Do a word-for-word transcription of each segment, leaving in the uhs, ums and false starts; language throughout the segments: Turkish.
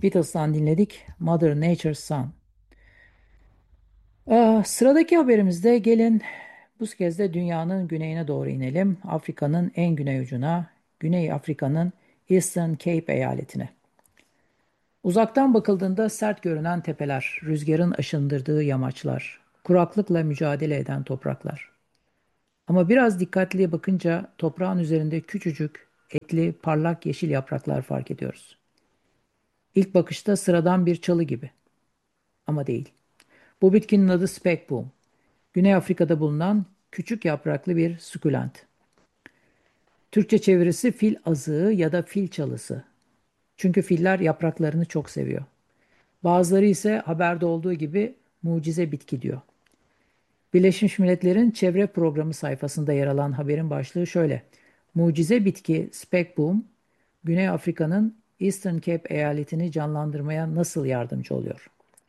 Beatles'tan dinledik Mother Nature's Son. Ee, sıradaki haberimizde gelin bu kez de dünyanın güneyine doğru inelim. Afrika'nın en güney ucuna, Güney Afrika'nın Eastern Cape eyaletine. Uzaktan bakıldığında sert görünen tepeler, rüzgarın aşındırdığı yamaçlar, kuraklıkla mücadele eden topraklar. Ama biraz dikkatli bakınca toprağın üzerinde küçücük, etli, parlak yeşil yapraklar fark ediyoruz. İlk bakışta sıradan bir çalı gibi ama değil. Bu bitkinin adı spekboom. Güney Afrika'da bulunan küçük yapraklı bir sukulent. Türkçe çevirisi fil azığı ya da fil çalısı. Çünkü filler yapraklarını çok seviyor. Bazıları ise haberde olduğu gibi mucize bitki diyor. Birleşmiş Milletler'in çevre programı sayfasında yer alan haberin başlığı şöyle. Mucize bitki spekboom, Güney Afrika'nın Eastern Cape eyaletini canlandırmaya nasıl yardımcı oluyor?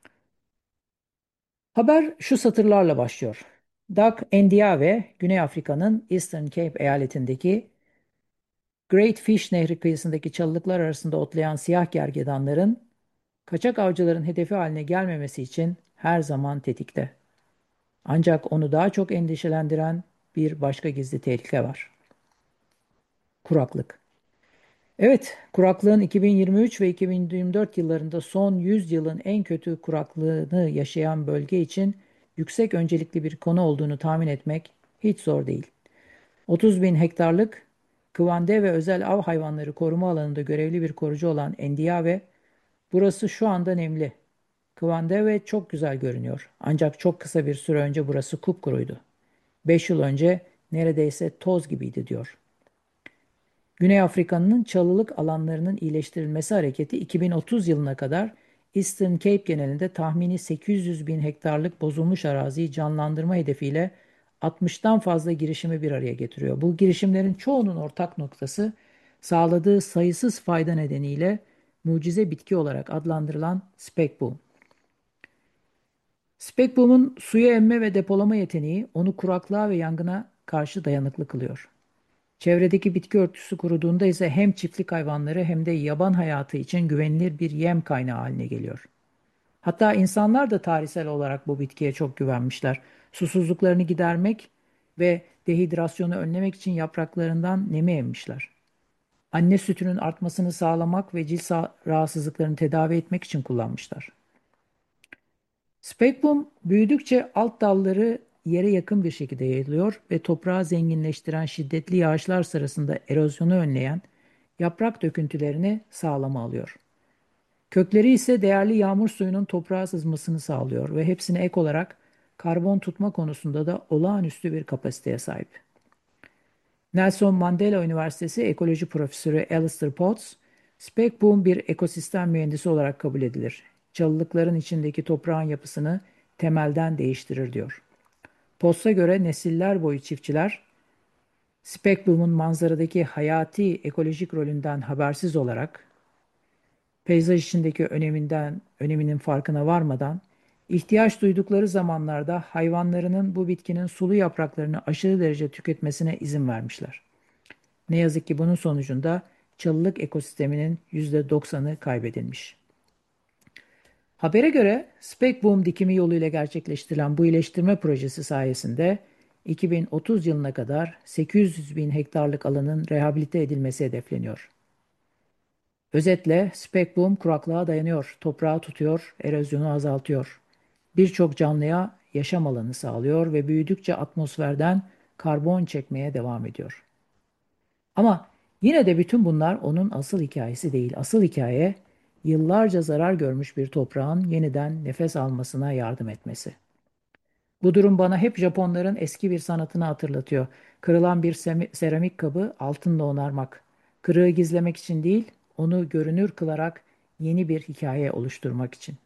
Haber şu satırlarla başlıyor. Doug Ndiaye, Güney Afrika'nın Eastern Cape eyaletindeki Great Fish Nehri kıyısındaki çalılıklar arasında otlayan siyah gergedanların kaçak avcıların hedefi haline gelmemesi için her zaman tetikte. Ancak onu daha çok endişelendiren bir başka gizli tehlike var. Kuraklık. Evet, kuraklığın iki bin yirmi üç ve iki bin yirmi dört yıllarında son yüz yılın en kötü kuraklığını yaşayan bölge için yüksek öncelikli bir konu olduğunu tahmin etmek hiç zor değil. otuz bin hektarlık Kıvande ve özel av hayvanları koruma alanında görevli bir korucu olan Endiave, burası şu anda nemli. Kıvande ve çok güzel görünüyor. Ancak çok kısa bir süre önce burası kupkuruydu. Beş yıl önce neredeyse toz gibiydi diyor. Güney Afrika'nın çalılık alanlarının iyileştirilmesi hareketi iki bin otuz yılına kadar Eastern Cape genelinde tahmini sekiz yüz bin hektarlık bozulmuş araziyi canlandırma hedefiyle altmıştan fazla girişimi bir araya getiriyor. Bu girişimlerin çoğunun ortak noktası sağladığı sayısız fayda nedeniyle mucize bitki olarak adlandırılan spekboom. Spekboom'un suyu emme ve depolama yeteneği onu kuraklığa ve yangına karşı dayanıklı kılıyor. Çevredeki bitki örtüsü kuruduğunda ise hem çiftlik hayvanları hem de yaban hayatı için güvenilir bir yem kaynağı haline geliyor. Hatta insanlar da tarihsel olarak bu bitkiye çok güvenmişler. Susuzluklarını gidermek ve dehidrasyonu önlemek için yapraklarından nemi emmişler. Anne sütünün artmasını sağlamak ve cilt rahatsızlıklarını tedavi etmek için kullanmışlar. Spekboom büyüdükçe alt dalları yere yakın bir şekilde yayılıyor ve toprağı zenginleştiren şiddetli yağışlar sırasında erozyonu önleyen yaprak döküntülerini sağlama alıyor. Kökleri ise değerli yağmur suyunun toprağa sızmasını sağlıyor ve hepsine ek olarak karbon tutma konusunda da olağanüstü bir kapasiteye sahip. Nelson Mandela Üniversitesi Ekoloji Profesörü Alistair Potts, Spekboom bir ekosistem mühendisi olarak kabul edilir. Çalılıkların içindeki toprağın yapısını temelden değiştirir diyor. Potts'a göre nesiller boyu çiftçiler, Spekboom'un manzaradaki hayati ekolojik rolünden habersiz olarak, peyzaj içindeki öneminden, öneminin farkına varmadan, ihtiyaç duydukları zamanlarda hayvanlarının bu bitkinin sulu yapraklarını aşırı derece tüketmesine izin vermişler. Ne yazık ki bunun sonucunda çalılık ekosisteminin yüzde doksanı kaybedilmiş. Habere göre spekboom dikimi yoluyla gerçekleştirilen bu iyileştirme projesi sayesinde iki bin otuz yılına kadar sekiz yüz bin hektarlık alanın rehabilite edilmesi hedefleniyor. Özetle spekboom kuraklığa dayanıyor, toprağı tutuyor, erozyonu azaltıyor. Birçok canlıya yaşam alanı sağlıyor ve büyüdükçe atmosferden karbon çekmeye devam ediyor. Ama yine de bütün bunlar onun asıl hikayesi değil. Asıl hikaye yıllarca zarar görmüş bir toprağın yeniden nefes almasına yardım etmesi. Bu durum bana hep Japonların eski bir sanatını hatırlatıyor. Kırılan bir seramik kabı altınla onarmak. Kırığı gizlemek için değil, onu görünür kılarak yeni bir hikaye oluşturmak için.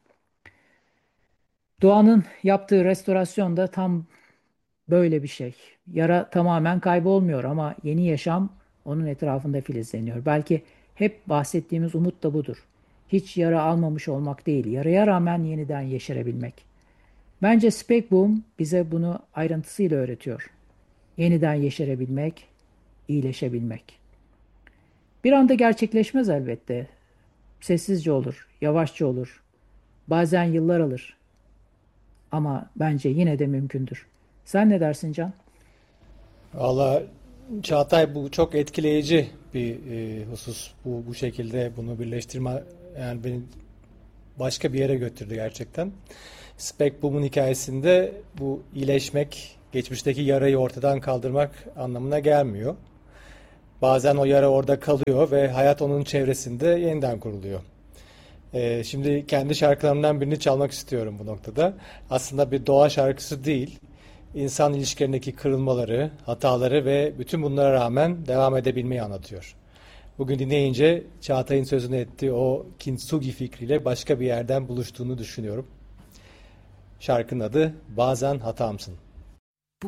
Doğanın yaptığı restorasyon da tam böyle bir şey. Yara tamamen kaybolmuyor ama yeni yaşam onun etrafında filizleniyor. Belki hep bahsettiğimiz umut da budur. Hiç yara almamış olmak değil, yaraya rağmen yeniden yeşerebilmek. Bence Spekboom bize bunu ayrıntısıyla öğretiyor. Yeniden yeşerebilmek, iyileşebilmek. Bir anda gerçekleşmez elbette. Sessizce olur, yavaşça olur. Bazen yıllar alır ama bence yine de mümkündür. Sen ne dersin Can? Valla Çağatay, bu çok etkileyici bir e, husus. Bu bu şekilde bunu birleştirme yani beni başka bir yere götürdü gerçekten. Spekboom'un hikayesinde bu iyileşmek, geçmişteki yarayı ortadan kaldırmak anlamına gelmiyor. Bazen o yara orada kalıyor ve hayat onun çevresinde yeniden kuruluyor. Ee, şimdi kendi şarkılarımdan birini çalmak istiyorum bu noktada. Aslında bir doğa şarkısı değil. İnsan ilişkilerindeki kırılmaları, hataları ve bütün bunlara rağmen devam edebilmeyi anlatıyor. Bugün dinleyince Çağatay'ın sözünü ettiği o kintsugi fikriyle başka bir yerden buluştuğunu düşünüyorum. Şarkının adı Bazen Hatamsın.